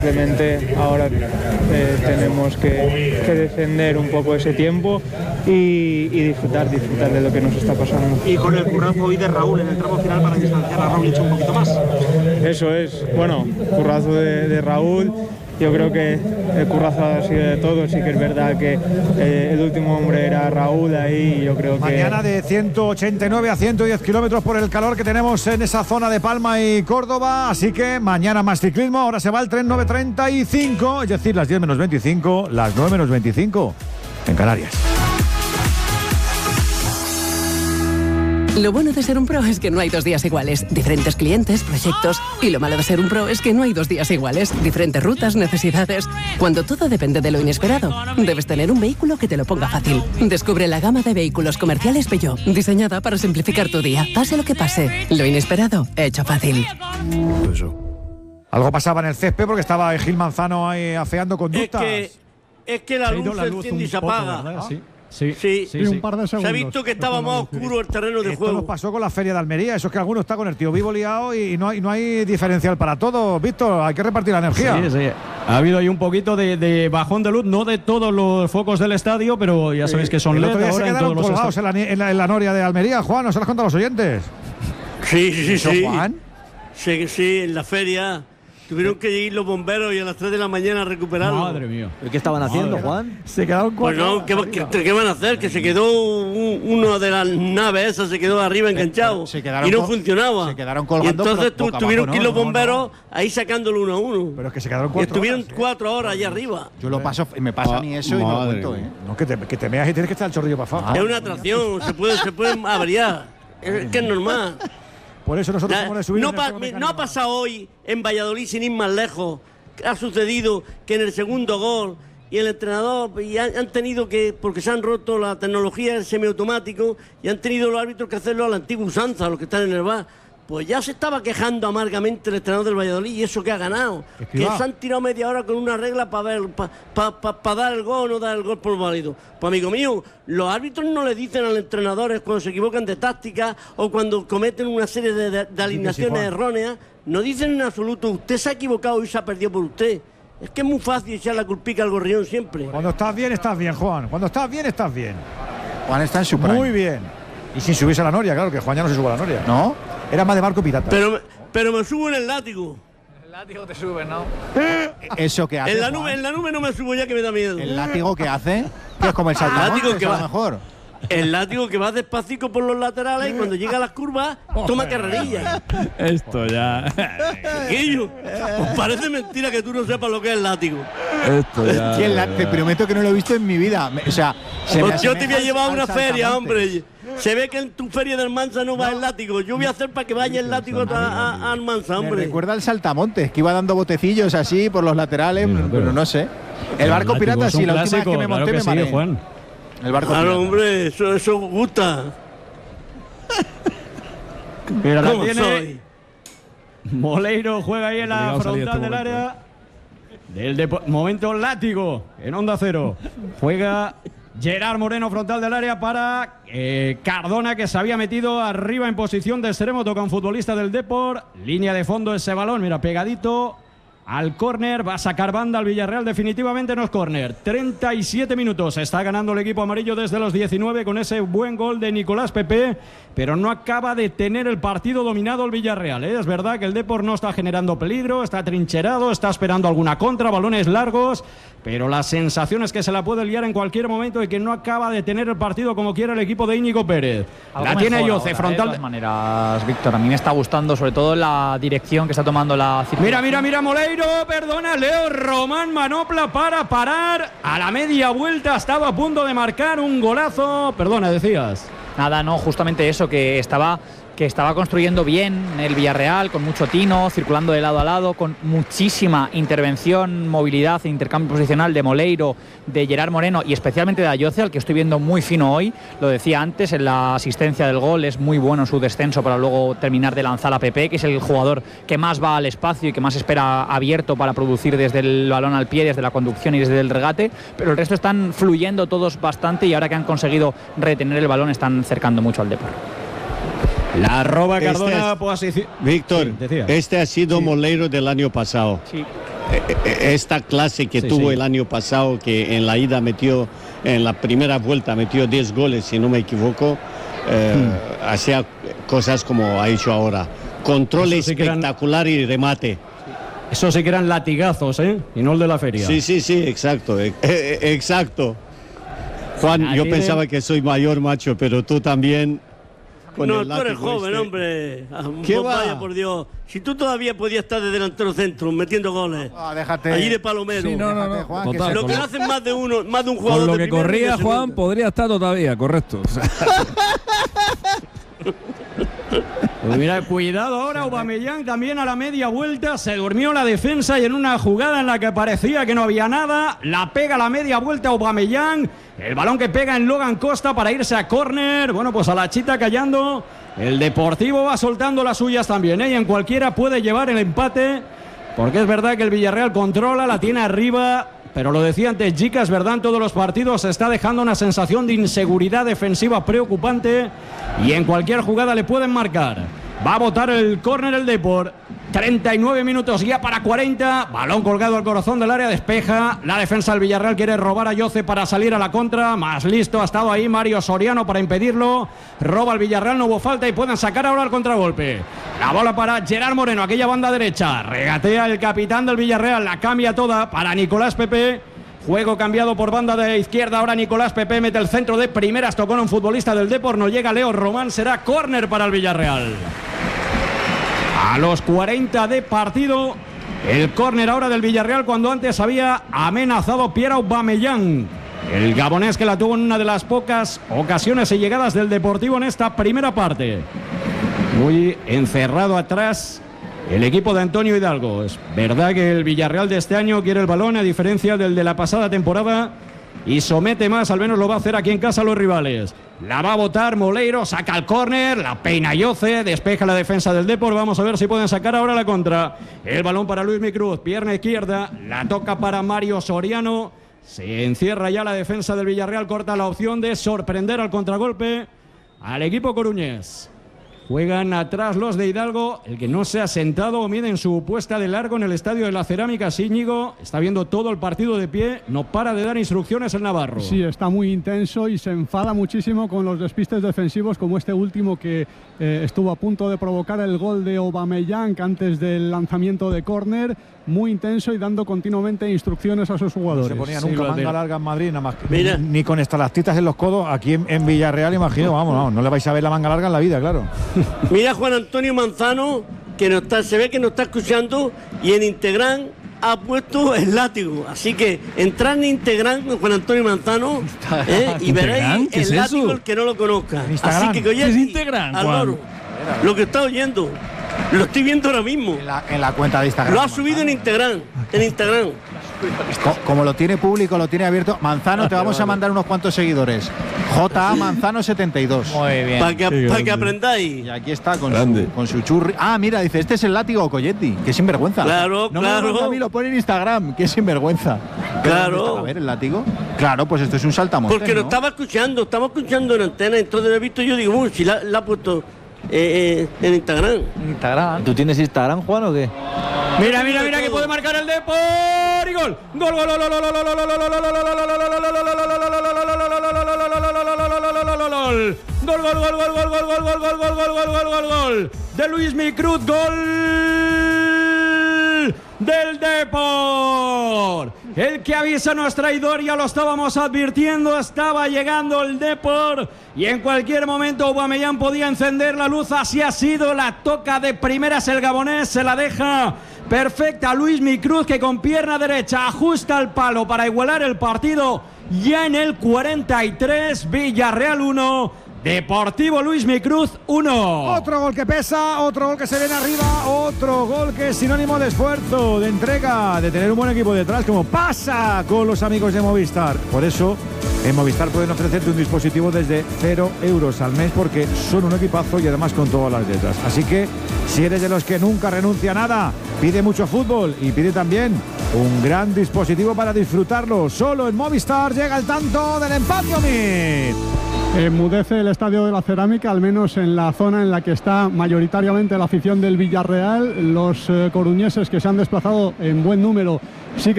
Simplemente ahora tenemos que defender un poco ese tiempo y disfrutar de lo que nos está pasando. Y con el currazo hoy de Raúl en el tramo final para distanciar a Raúl un poquito más. Eso es, bueno, currazo de Raúl. Yo creo que el currazo ha sido de todos, sí que es verdad que el último hombre era Raúl ahí y yo creo que... Mañana de 189 a 110 kilómetros por el calor que tenemos en esa zona de Palma y Córdoba, así que mañana más ciclismo, ahora se va el tren 9:35, es decir, las 10 menos 25, las 9 menos 25 en Canarias. Lo bueno de ser un pro es que no hay 2 días iguales. Diferentes clientes, proyectos. Y lo malo de ser un pro es que no hay 2 días iguales. Diferentes rutas, necesidades. Cuando todo depende de lo inesperado, debes tener un vehículo que te lo ponga fácil. Descubre la gama de vehículos comerciales Peugeot, diseñada para simplificar tu día. Pase lo que pase, lo inesperado, hecho fácil. Algo pasaba en el césped porque estaba Gil Manzano ahí afeando conductas. Es que la luz se enciende y se apaga. Sí, un par de segundos. Se ha visto que estaba más oscuro el terreno de Esto juego. nos pasó con la Feria de Almería. Eso es que alguno está con el tío vivo liado y no hay diferencial para todos. Víctor, hay que repartir la energía. Sí. Ha habido ahí un poquito de bajón de luz, no de todos los focos del estadio, pero ya sabéis que son el LED otro día ahora se en quedaron todos los colgados en la noria de Almería. Juan, ¿nos lo has contado a los oyentes? Sí. Juan? Sí, en la feria. Tuvieron que ir los bomberos y a las 3 de la mañana a recuperarlo. Madre mía. ¿Qué estaban haciendo, Juan? Se quedaron Pues no, ¿qué van a hacer? Que se quedó uno de las naves esas, se quedó arriba enganchado y no funcionaba. Se quedaron colgando. Y entonces tuvieron que ir los bomberos ahí sacándolo uno a uno. Pero es que se quedaron 4 horas. Estuvieron horas, 4 horas allá arriba. Yo lo paso, me pasa a mí eso y no lo cuento, No, que te meas y tienes que estar el chorrillo para abajo. Es una atracción, se puede averiar. Es que es normal. Por eso nosotros somos de subir. No ha pasado hoy en Valladolid, sin ir más lejos. Ha sucedido que en el segundo gol y el entrenador han tenido que, porque se han roto la tecnología del semiautomático y han tenido los árbitros que hacerlo a la antigua usanza, los que están en el VAR. Pues ya se estaba quejando amargamente el entrenador del Valladolid y eso que ha ganado. Que se han tirado media hora con una regla para ver, para dar el gol o no dar el gol por válido. Pues amigo mío, los árbitros no le dicen a los entrenadores cuando se equivocan de táctica o cuando cometen una serie de alineaciones erróneas, no dicen en absoluto, usted se ha equivocado y se ha perdido por usted. Es que es muy fácil echar la culpica al gorrión siempre. Cuando estás bien, Juan. Cuando estás bien, estás bien. Juan está en su prime. Muy bien. Y sin subirse a la noria, claro, que Juan ya no se sube a la noria. ¿No? Era más de Marco Pirata. Pero me subo en el látigo. El látigo te sube, ¿no? ¿Eso que hace, en la nube no me subo ya que me da miedo. ¿El látigo que hace? Que es como el saltamontes, que a va lo mejor. El látigo que va despacito por los laterales y cuando llega a las curvas toma carrerilla. Esto ya. Chiquillo, pues parece mentira que tú no sepas lo que es el látigo. Esto ya. Te prometo que no lo he visto en mi vida. O sea, pues yo te voy a llevar a una feria, hombre. Se ve que en tu feria del Almansa no va el látigo. Yo voy a hacer para que vaya el látigo a Almansa, hombre. Me recuerda al saltamontes, que iba dando botecillos así por los laterales, pero no sé. El barco pirata, sí, la última vez que me monté me mareé. Juan. El barco claro, pirata. hombre, eso gusta. Mira, ¿Cómo tiene soy? Moleiro juega ahí en la frontal del área. Momento látigo en Onda Cero. Juega Gerard Moreno, frontal del área para Cardona, que se había metido arriba en posición de extremo. Toca un futbolista del Depor. Línea de fondo ese balón, mira, pegadito al córner. Va a sacar banda al Villarreal. Definitivamente no es córner. 37 minutos. Está ganando el equipo amarillo desde los 19 con ese buen gol de Nicolás Pepe, pero no acaba de tener el partido dominado el Villarreal. Es verdad que el Depor no está generando peligro, está trincherado, está esperando alguna contra, balones largos, pero la sensación es que se la puede liar en cualquier momento y que no acaba de tener el partido como quiere el equipo de Íñigo Pérez. La tiene Yoce, frontal. De todas maneras, Víctor, a mí me está gustando sobre todo la dirección que está tomando la circulación. Mira, Moleiro, perdona, Leo Román manopla para parar. A la media vuelta estaba a punto de marcar un golazo. Perdona, decías. Nada, no, justamente eso, que estaba construyendo bien el Villarreal, con mucho tino, circulando de lado a lado, con muchísima intervención, movilidad e intercambio posicional de Moleiro, de Gerard Moreno y especialmente de Ayoce, al que estoy viendo muy fino hoy. Lo decía antes, en la asistencia del gol es muy bueno en su descenso para luego terminar de lanzar a Pepe, que es el jugador que más va al espacio y que más espera abierto para producir desde el balón al pie, desde la conducción y desde el regate, pero el resto están fluyendo todos bastante y ahora que han conseguido retener el balón están cercando mucho al Depor. La roba Cardona. Víctor, sí, este ha sido Moleiro del año pasado. Sí. esta clase que tuvo el año pasado, que en la ida metió, en la primera vuelta metió 10 goles, si no me equivoco, hacía cosas como ha hecho ahora. Control espectacular y remate. Eso sí que eran latigazos, y no el de la feria. Sí, exacto. Exacto. Juan, yo pensaba que soy mayor, macho, pero tú también. No, tú eres joven, hombre. ¿Qué vaya, va? por Dios. Si tú todavía podías estar de delantero centro metiendo goles. Déjate. Allí de palomero. Sí, no. Juan, Total, Lo que con hacen más de un jugador. con lo de que primera corría y de Juan, segunda. podría estar todavía, correcto. Pues mira, cuidado ahora, Aubameyang también a la media vuelta, se durmió la defensa y en una jugada en la que parecía que no había nada, la pega a la media vuelta Aubameyang, el balón que pega en Logan Costa para irse a córner, bueno, pues a la chita callando, el Deportivo va soltando las suyas también, y en cualquiera puede llevar el empate, porque es verdad que el Villarreal controla, la tiene arriba. Pero lo decía antes Jica, es verdad, en todos los partidos se está dejando una sensación de inseguridad defensiva preocupante y en cualquier jugada le pueden marcar. Va a botar el córner el Depor. 39 minutos ya para 40. Balón colgado al corazón del área, despeja. La defensa del Villarreal quiere robar a Yoce para salir a la contra. Más listo ha estado ahí Mario Soriano para impedirlo. Roba el Villarreal, no hubo falta y pueden sacar ahora el contragolpe. La bola para Gerard Moreno, aquella banda derecha. Regatea el capitán del Villarreal, la cambia toda para Nicolás Pepe. Juego cambiado por banda de izquierda. Ahora Nicolás Pepe mete el centro de primeras. Tocó en un futbolista del Depor. No llega Leo Román. Será córner para el Villarreal. A los 40 de partido. El córner ahora del Villarreal cuando antes había amenazado Pierre Aubameyang. El gabonés que la tuvo en una de las pocas ocasiones y llegadas del Deportivo en esta primera parte. Muy encerrado atrás el equipo de Antonio Hidalgo. Es verdad que el Villarreal de este año quiere el balón a diferencia del de la pasada temporada y somete más, al menos lo va a hacer aquí en casa a los rivales. La va a botar Moleiro, saca el córner, la peina Yoce, despeja la defensa del Depor. Vamos a ver si pueden sacar ahora la contra. El balón para Luismi Cruz, pierna izquierda, la toca para Mario Soriano. Se encierra ya la defensa del Villarreal, corta la opción de sorprender al contragolpe al equipo coruñés. Juegan atrás los de Hidalgo, el que no se ha sentado o mide en su puesta de largo en el Estadio de la Cerámica. Íñigo está viendo todo el partido de pie, no para de dar instrucciones el navarro. Sí, está muy intenso y se enfada muchísimo con los despistes defensivos como este último que estuvo a punto de provocar el gol de Aubameyang antes del lanzamiento de córner. Muy intenso y dando continuamente instrucciones a sus jugadores. No se ponía nunca manga larga en Madrid, nada más. Mira. Ni con estalactitas en los codos. Aquí en Villarreal, imagino, vamos, no le vais a ver la manga larga en la vida, claro. Mira Juan Antonio Manzano, que no está, se ve que nos está escuchando, y en Integrán ha puesto el látigo. Así que entrar en Integrán con Juan Antonio Manzano y veréis ¿Qué es el látigo eso? el que no lo conozca. Instagram. Así que oye, ¿Qué es Integrán, al Juan? loro, lo que está oyendo, lo estoy viendo ahora mismo. En la cuenta de Instagram. Lo ha subido en Integrán, Como lo tiene público, lo tiene abierto. Manzano, te vamos a mandar unos cuantos seguidores. J.A. Manzano 72. Muy bien. Para que aprendáis. Y aquí está con su churri. Ah, mira, dice, este es el látigo Coyetti. Qué sinvergüenza. Claro, no claro. Me lo manda a mí, lo pone en Instagram. Qué sinvergüenza. Claro. A ver, el látigo. Claro, pues esto es un saltamontes, Porque lo ¿no? estaba escuchando, estamos escuchando en antena, entonces lo he visto yo, digo, si la ha puesto en Instagram. Instagram. ¿Tú tienes Instagram, Juan, o qué? Mira que puede marcar el Depor y gol. Gol. Gol de Luismi Cruz, gol del Depor. El que avisa no es traidor, ya lo estábamos advirtiendo, estaba llegando el Depor y en cualquier momento Aubameyang podía encender la luz. Así ha sido, la toca de primeras el gabonés, se la deja perfecta Luismi Cruz, que con pierna derecha ajusta el palo para igualar el partido. Ya en el 43, Villarreal 1, Deportivo Luismi Cruz 1. Otro gol que pesa, otro gol que se viene arriba, otro gol que es sinónimo de esfuerzo, de entrega, de tener un buen equipo detrás, como pasa con los amigos de Movistar. Por eso, en Movistar pueden ofrecerte un dispositivo desde 0 euros al mes, porque son un equipazo y además con todas las letras. Así que, si eres de los que nunca renuncia a nada, pide mucho fútbol y pide también un gran dispositivo para disfrutarlo. Solo en Movistar llega el tanto del empate, Omid. Enmudece el Estadio de la Cerámica, al menos en la zona en la que está mayoritariamente la afición del Villarreal. Los coruñeses, que se han desplazado en buen número, sí que